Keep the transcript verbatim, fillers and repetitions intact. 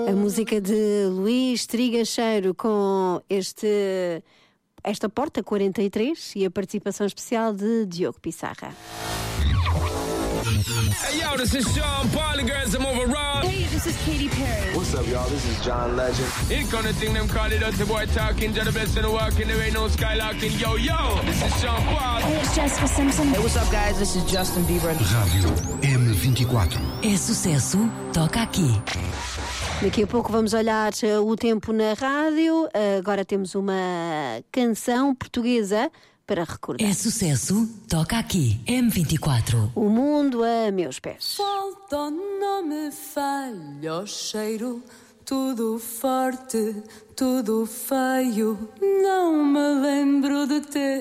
A música de Luís Trigacheiro com este, esta Porta quarenta e três e a participação especial de Diogo Pissarra. Hey yo, this is Sean Paul, the girls I'm over Rob. Hey, this is Katy Perry. What's up, y'all? This is John Legend. Ain't gonna think them call it dirty boy talking, to the best of the walking, there ain't no skylarking. Yo, yo, this is Sean Paul. Hey, it's Jessica Simpson. Hey, what's up, guys? This is Justin Bieber. Rádio M vinte e quatro. É sucesso, toca aqui. Daqui a pouco vamos olhar uh, o tempo na rádio. Uh, agora temos uma canção portuguesa para recordar. É sucesso, toca aqui. M vinte e quatro. O mundo a meus pés. Falta, não me falha o cheiro, tudo forte, tudo feio, não me lembro de ter